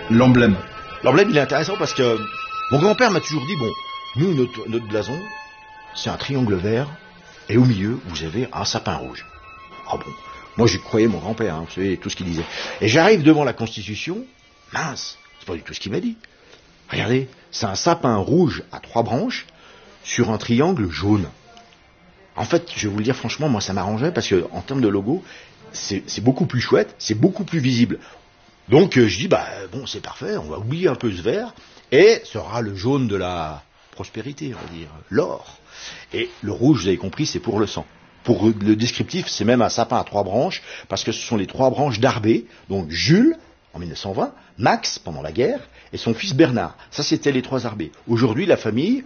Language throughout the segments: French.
L'emblème. L'emblème, il est intéressant parce que mon grand-père m'a toujours dit, bon, nous, notre blason, c'est un triangle vert, et au milieu, vous avez un sapin rouge. Ah bon, moi j'y croyais mon grand-père, hein, vous savez, tout ce qu'il disait. Et j'arrive devant la Constitution, mince, c'est pas du tout ce qu'il m'a dit. Regardez, c'est un sapin rouge à 3 branches sur un triangle jaune. En fait, je vais vous le dire franchement, moi ça m'arrangeait parce que en termes de logo, c'est beaucoup plus chouette, c'est beaucoup plus visible. Donc je dis, bah bon, c'est parfait, on va oublier un peu ce vert, et ce sera le jaune de la prospérité, on va dire, l'or. Et le rouge, vous avez compris, c'est pour le sang. Pour le descriptif, c'est même un sapin à 3 branches, parce que ce sont les 3 branches d'Arbé, donc Jules, en 1920, Max, pendant la guerre, et son fils Bernard. Ça, c'était les 3 Arbé. Aujourd'hui, la famille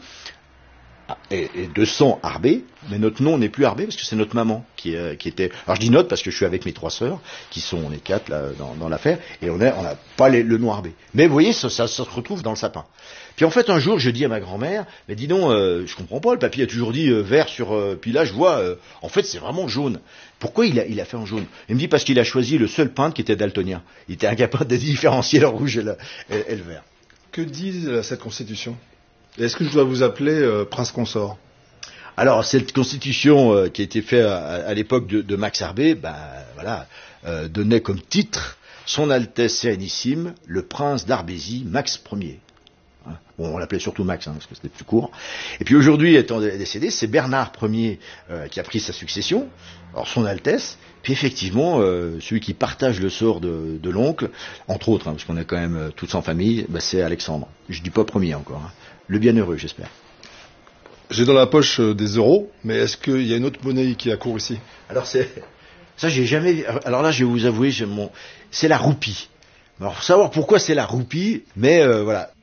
est de sang Arbé, mais notre nom n'est plus Arbé, parce que c'est notre maman qui était... Alors je dis notre, parce que je suis avec mes 3 sœurs, qui sont, on est 4 là, dans l'affaire, et on n'a pas le nom Arbé. Mais vous voyez, ça se retrouve dans le sapin. Puis en fait, un jour, je dis à ma grand-mère, mais dis donc, je comprends pas, le papy a toujours dit vert sur... puis là, je vois, en fait, c'est vraiment jaune. Pourquoi il a fait en jaune? Il me dit parce qu'il a choisi le seul peintre qui était daltonien. Il était incapable de différencier le rouge et le vert. Que dit cette constitution? Est-ce que je dois vous appeler prince consort? Alors, cette constitution qui a été faite à l'époque de Max Arbé, donnait comme titre Son Altesse Sérénissime, le prince d'Arbésie, Max Ier. Bon, on l'appelait surtout Max, parce que c'était plus court. Et puis aujourd'hui, étant décédé, c'est Bernard Ier qui a pris sa succession, alors Son Altesse, puis effectivement, celui qui partage le sort de l'oncle, entre autres, parce qu'on est quand même tous en famille, c'est Alexandre. Je dis pas premier encore. Le bienheureux, j'espère. J'ai dans la poche des euros, mais est-ce qu'il y a une autre monnaie qui accourt ici? Alors ça j'ai jamais... Alors là, je vais vous avouer, c'est la roupie. Alors, faut savoir pourquoi c'est la roupie, mais voilà.